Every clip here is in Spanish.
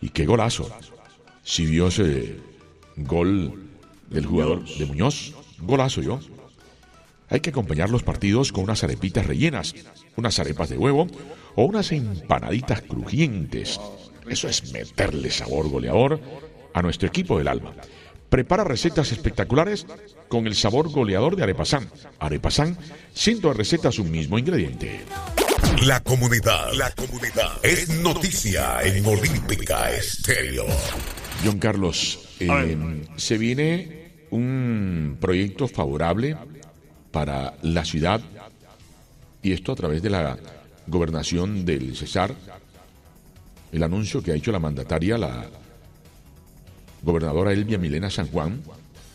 Y qué golazo. Si vio ese gol del jugador de Muñoz, golazo yo. Hay que acompañar los partidos con unas arepitas rellenas, unas arepas de huevo o unas empanaditas crujientes. Eso es meterle sabor goleador a nuestro equipo del alma. Prepara recetas espectaculares con el sabor goleador de Arepasán. Arepasán, cientos de recetas, un mismo ingrediente. La comunidad es noticia en Olímpica Estéreo. John Carlos, se viene un proyecto favorable para la ciudad, y esto a través de la gobernación del Cesar. El anuncio que ha hecho la mandataria, la gobernadora Elvia Milena San Juan,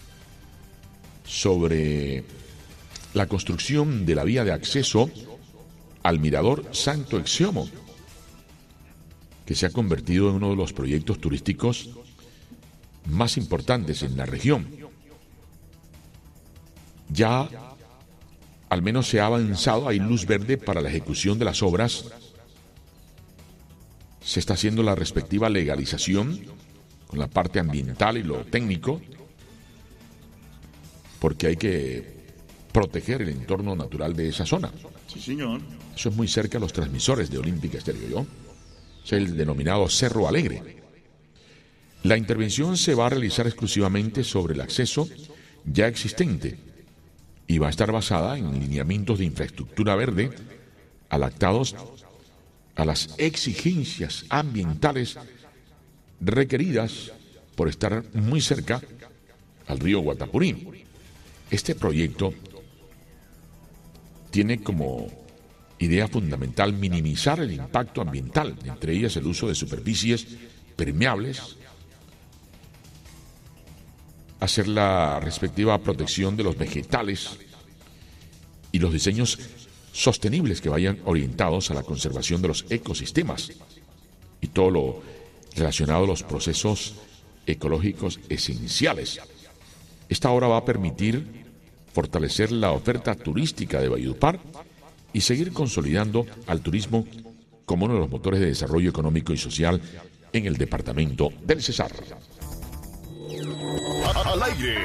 sobre la construcción de la vía de acceso al mirador Santo Exiomo, que se ha convertido en uno de los proyectos turísticos más importantes en la región. Ya al menos se ha avanzado, hay luz verde para la ejecución de las obras. Se está haciendo la respectiva legalización con la parte ambiental y lo técnico, porque hay que proteger el entorno natural de esa zona. Sí, señor. Eso es muy cerca a los transmisores de Olímpica Estéreo, ¿yo? Es el denominado Cerro Alegre. La intervención se va a realizar exclusivamente sobre el acceso ya existente y va a estar basada en lineamientos de infraestructura verde adaptados a las exigencias ambientales requeridas por estar muy cerca al río Guatapurí. Este proyecto tiene como idea fundamental minimizar el impacto ambiental, entre ellas el uso de superficies permeables, hacer la respectiva protección de los vegetales y los diseños sostenibles que vayan orientados a la conservación de los ecosistemas y todo lo relacionado a los procesos ecológicos esenciales. Esta obra va a permitir fortalecer la oferta turística de Valledupar y seguir consolidando al turismo como uno de los motores de desarrollo económico y social en el departamento del Cesar. Al aire,